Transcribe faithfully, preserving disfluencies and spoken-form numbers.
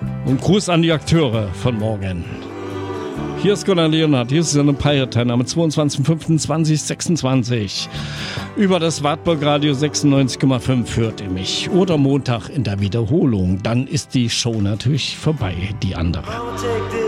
Und Gruß an die Akteure von morgen. Hier ist Gunnar Leonhardt, hier ist eine Pirate Time am zweiundzwanzigster fünfter zweitausendsechsundzwanzig. Über das Wartburg Radio sechsundneunzig Komma fünf hört ihr mich. Oder Montag in der Wiederholung. Dann ist die Show natürlich vorbei, die andere.